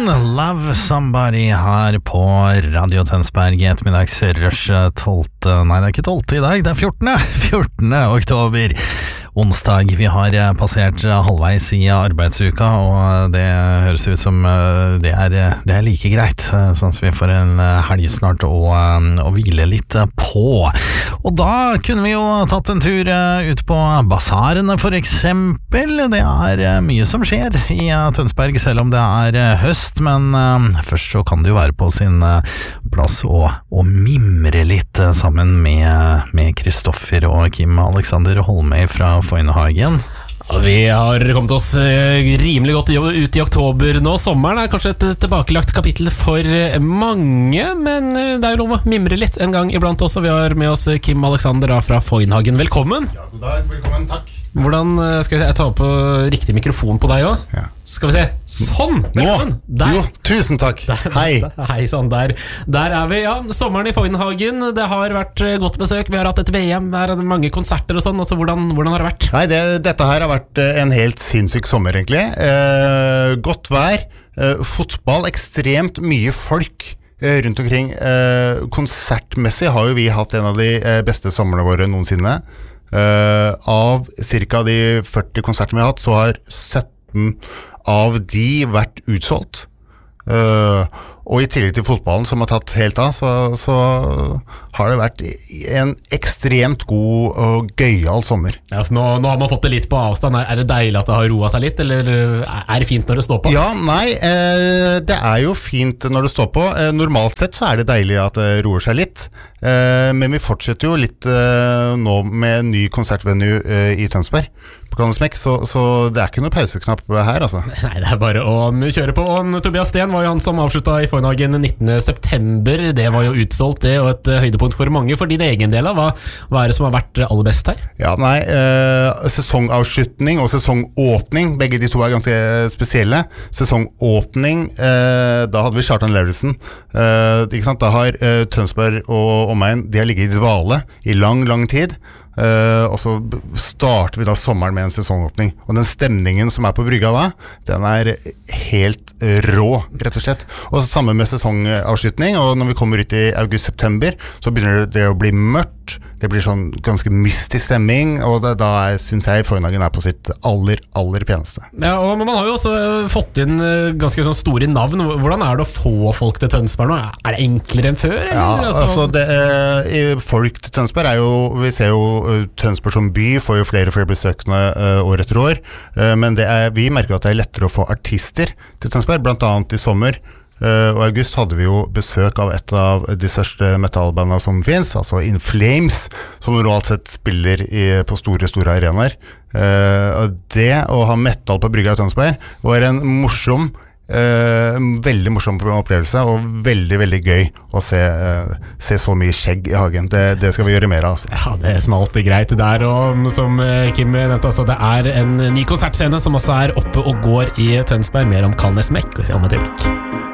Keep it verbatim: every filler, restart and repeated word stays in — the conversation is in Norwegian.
Love Somebody her på Radio Tønsberg i ettermiddagsrush tolvte, nei det er ikke tolvte i dag, det er fjortende, fjortende oktober. Onsdag, vi har passert halvveis i arbeidsuka, og det høres ut som det er, det er like greit, sånn at vi får en helg snart å, å hvile litt på. Og da kunne vi jo tatt en tur ut på basarene for eksempel. Det er mye som skjer i Tønsberg, selv om det er høst, men først så kan det jo være på sin plass å, å mimre litt sammen med, med Kristoffer og Kim Alexander Holmøy fra Foynhagen. Ja, vi har kommet oss rimelig godt ut i oktober nå. Sommeren er kanskje et tilbakelagt kapittel for mange, men det er jo lov å mimre litt en gang iblant også. Vi har med oss Kim Alexander fra Foynhagen. Velkommen! Ja, god dag, velkommen, takk. Hvordan, skal vi se, jeg tar på riktig mikrofon på deg også. Ja. Skal vi se, sånn, velkommen. Nå, jo, tusen takk. Der, Hei. Hei, sånn, der, der er vi, ja, sommeren i Foynhagen. Det har vært godt besøk, vi har hatt et V M, der er det mange konserter og sånn, altså hvordan, hvordan har det vært? Nei, det, dette her har vært en helt sinnssyk sommer egentlig. Eh, godt vær, eh, fotball, ekstremt mye folk eh, rundt omkring. Eh, konsertmessig har jo vi hatt en av de eh, beste somrene våre noensinne. Uh, av cirka de førti konsertene vi har hatt, så har sytten av de vært utsolgt. Uh, og i tillegg til fotballen som har tatt helt av, så, så har det vært en ekstremt god og gøyal sommer. Ja, så nå, nå har man fått det litt på avstand. Er, er det deilig at det har roet seg litt, eller er det fint når det står på? Ja, nei, eh, det er jo fint når det står på. Eh, normalt sett så er det deilig at det roer seg litt. Eh, men vi fortsetter jo litt eh, nå med en ny konsertvenue eh, i Tønsberg. Så, så det er ikke noe pauseknapp her, altså. Nei, det er bare å kjøre på. Og Tobias Sten var jo han som avsluttet i Foynhagen nittende september. Det var jo utsolgt, det, og et høydepunkt for mange. For din egen del, hva, hva er det som har vært aller best her? Ja, nei, eh, sesongavslutning og sesongåpning, begge de to er ganske spesielle. Sesongåpning, eh, da hadde vi Kjartan Lauritzen. Eh, ikke sant? Da har eh, Tønsberg og omegn, de har ligget i dvale i lang, lang tid. Uh, og så starter vi da sommeren med en sesongåpning, og den stemningen som er på brygga da, den er helt rå, rett og slett. Og så sammen med sesongavslutning, og når vi kommer ut i august-september, så begynner det å bli mørkt. Det blir sånn ganske mystisk stemming, og da, da er, synes jeg Foynhagen er på sitt aller, aller peneste. Ja, og man har jo også fått inn ganske sånn store navn. Hvordan er det å få folk til Tønsberg nå? Er det enklere enn før? Eller? Ja, altså, altså det, eh, folk til Tønsberg er jo, vi ser jo uh, Tønsberg som by får jo flere og flere besøkende uh, år etter år, uh, men det er, vi merker at det er lettere å få artister til Tønsberg, blant annet i sommer. Uh, og i august hadde vi jo besøk av et av de største metallbandene som finnes, altså In Flames, som normalt sett spiller i, på store, store arenaer. Uh, og det å ha metal på brygga i Tønsberg var en morsom, uh, veldig morsom opplevelse, og veldig, veldig gøy å se, uh, se så mye skjegg i hagen. Det, det skal vi gjøre mer av, altså. Ja, det smalt greit der, og som Kim nevnte, altså, det er en ny konsertscene som også er oppe og går i Tønsberg. Mer om Kalnes Mek om et øyeblikk.